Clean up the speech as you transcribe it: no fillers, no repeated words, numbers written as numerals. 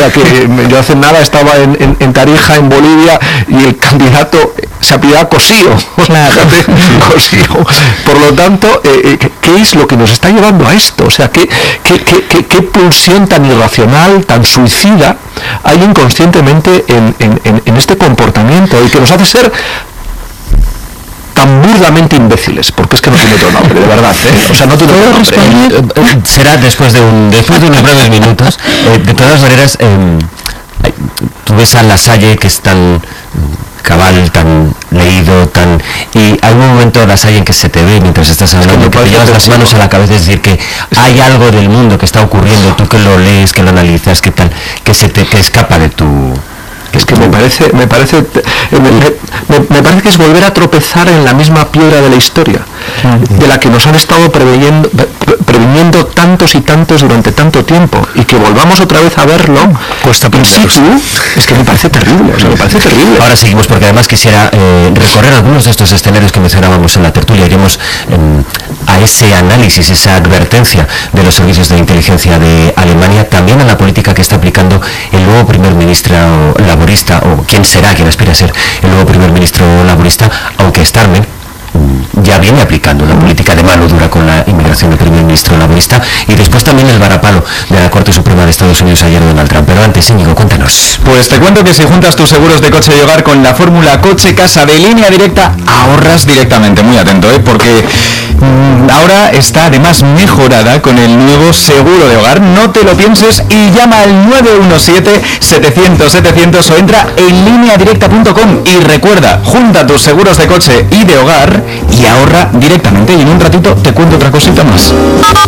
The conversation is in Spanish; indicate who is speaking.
Speaker 1: sea que yo hace nada estaba en Tarija, en Bolivia, y el candidato se apellidaba Cosío.
Speaker 2: Claro.
Speaker 1: Cosío. Por lo tanto, ¿qué es lo que nos está llevando a esto? O sea, ¿qué pulsión tan irracional, tan suicida hay inconscientemente en este comportamiento y que nos hace ser tan burdamente imbéciles? Porque es que no tiene otro nombre, de verdad, ¿eh? O sea, no tiene otro nombre.
Speaker 3: Será después de unos breves minutos. De todas maneras, tú ves a Lasalle, que es tan cabal, tan leído, y hay un momento, Lasalle, en que se te ve mientras estás hablando, que te llevas las manos a la cabeza, es decir, que hay algo del mundo que está ocurriendo, tú que lo lees, que lo analizas, que escapa de tu...
Speaker 1: Es que me parece que es volver a tropezar en la misma piedra de la historia, de la que nos han estado previniendo tantos y tantos durante tanto tiempo, y que volvamos otra vez a verlo in situ, es que me parece terrible, o sea, me parece terrible.
Speaker 3: Ahora seguimos, porque además quisiera recorrer algunos de estos escenarios que mencionábamos en la tertulia. Iremos a ese análisis, esa advertencia de los servicios de inteligencia de Alemania, también a la política que está aplicando el nuevo primer ministro laborista, o quién aspira a ser el nuevo primer ministro laborista, aunque Starmer ya viene aplicando una política de mano dura con la inmigración del primer ministro laborista, y después también el varapalo de la Corte Suprema de Estados Unidos ayer, Donald Trump. Pero antes, Íñigo, cuéntanos.
Speaker 4: Pues te cuento que si juntas tus seguros de coche y hogar con la fórmula coche-casa de Línea Directa, ahorras directamente. Muy atento, porque ahora está además mejorada con el nuevo seguro de hogar. No te lo pienses y llama al 917-700-700 o entra en lineadirecta.com y recuerda, junta tus seguros de coche y de hogar y ahorra directamente. Y en un ratito te cuento otra cosita más.